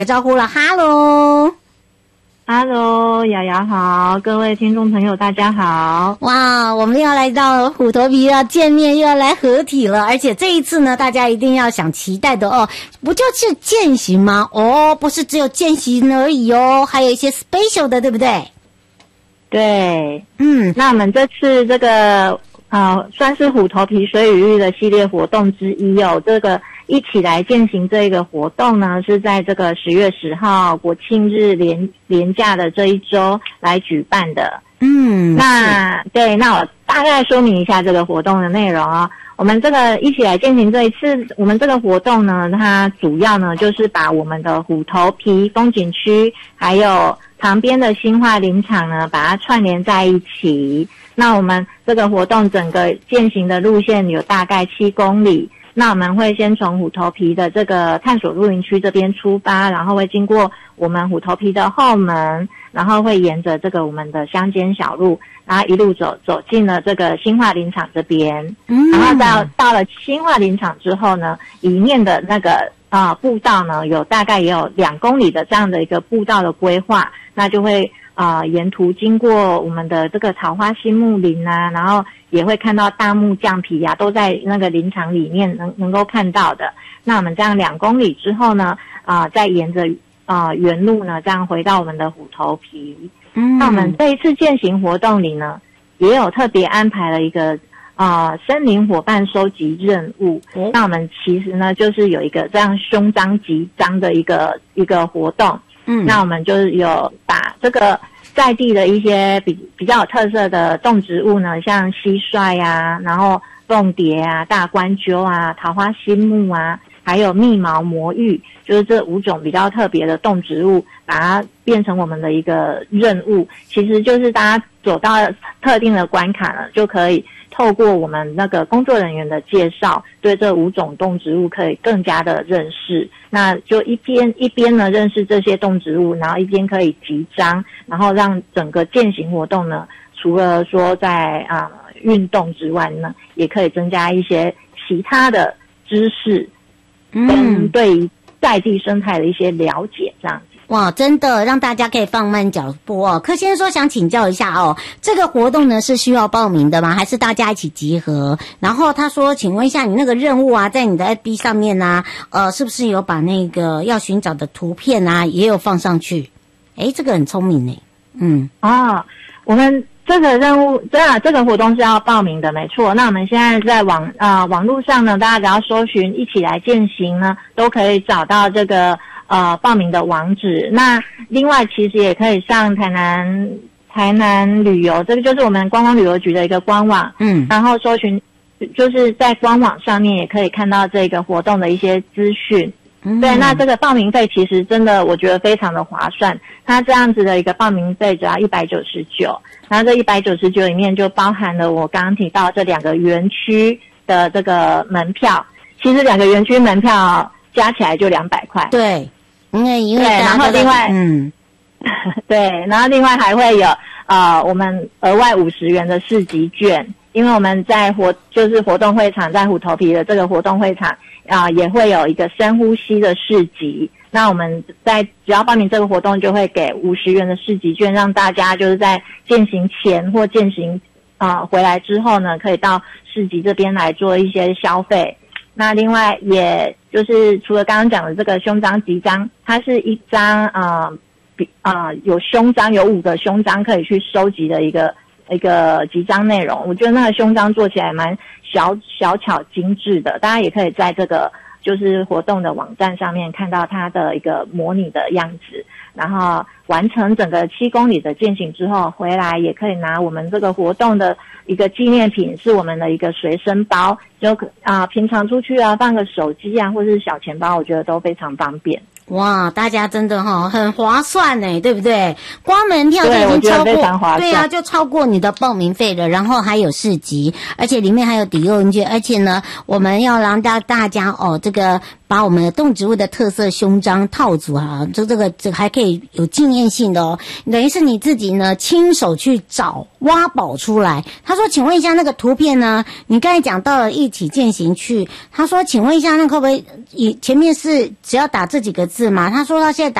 打招呼了，哈喽。 Hello， 雅雅好，各位听众朋友大家好。 哇，我们要来到虎头皮要见面，又要来合体了，而且这一次呢，大家一定要想期待的哦，不就是践行吗？哦，不是只有践行而已哦，还有一些 special 的，对不对？ 对，那我们这次这个算是虎头皮水与日的系列活动之一哦，这个一起来践行这个活动呢，是在这个10月10号国庆日连假的这一周来举办的。那我大概说明一下这个活动的内容啊。我们这个一起来践行这一次，我们这个活动呢，它主要呢就是把我们的虎头皮风景区还有旁边的新化林场呢，把它串联在一起。那我们这个活动整个践行的路线有大概7公里。那我们会先从虎头皮的这个探索露营区这边出发，然后会经过我们虎头皮的后门，然后会沿着这个我们的乡间小路，然后一路走进了这个新化林场这边。然后到了新化林场之后呢，里面的那个步道呢，大概也有2公里的这样的一个步道的规划，那就会沿途经过我们的这个草花新木林啊，然后也会看到大木降皮啊，都在那个林场里面能够看到的。那我们这样2公里之后呢，再沿着原路呢，这样回到我们的虎头皮。那我们这一次践行活动里呢，也有特别安排了一个森林伙伴收集任务。那我们其实呢，就是有一个这样胸章集章的一个活动。那我们就是有把这个在地的一些比较有特色的动植物呢，像蟋蟀啊，然后凤蝶啊、大冠鸠啊、桃花心木啊，还有蜜毛魔芋，就是这5种比较特别的动植物，把它变成我们的一个任务。其实就是大家走到特定的关卡呢，就可以透过我们那个工作人员的介绍，对这5种动植物可以更加的认识。那就一边呢认识这些动植物，然后一边可以集章，然后让整个践行活动呢，除了说在运动之外呢，也可以增加一些其他的知识，跟对于在地生态的一些了解，这样子。 哇，真的让大家可以放慢脚步哦。柯先生说想请教一下哦，这个活动呢是需要报名的吗？还是大家一起集合？然后他说，请问一下你那个任务啊，在你的 FB 上面啊，是不是有把那个要寻找的图片啊，也有放上去？这个很聪明呢。 我们这个任务，这个活动是要报名的，没错。那我们现在在网络上呢，大家只要搜寻一起来践行呢，都可以找到这个报名的网址。那另外其实也可以上台南旅游，这个就是我们观光旅游局的一个官网，然后搜寻，就是在官网上面也可以看到这个活动的一些资讯。对，那这个报名费其实真的我觉得非常的划算，它这样子的一个报名费只要199，然后这199里面就包含了我刚刚提到这2个园区的这个门票，其实2个园区门票加起来就200块。 对，因为然后另外对，然后另外还会有我们额外50元的市集券，因为我们在活动会场，在虎头皮的这个活动会场也会有一个深呼吸的市集。那我们只要报名这个活动，就会给50元的市集券，让大家就是在践行前或践行回来之后呢，可以到市集这边来做一些消费。那另外也就是除了刚刚讲的这个胸章集章，它是一张有胸章，有5个胸章可以去收集的一个集章内容。我觉得那个胸章做起来蛮小巧精致的，大家也可以在这个就是活动的网站上面看到它的一个模拟的样子。然后完成整个7公里的践行之后，回来也可以拿我们这个活动的一个纪念品，是我们的一个随身包，就平常出去放个手机或是小钱包，我觉得都非常方便。 哇，大家真的很划算呢，对不对？光门票就已经超过，对啊，就超过你的报名费了。然后还有市集，而且里面还有抵用券，而且呢，我们要让大家这个把我们的动植物的特色胸章套组啊，这个还可以有纪念性的哦，等于是你自己呢亲手去找挖宝出来。他说请问一下那个图片呢，你刚才讲到了一起践行去，他说请问一下那可不可以前面是只要打这几个字吗？他说他现在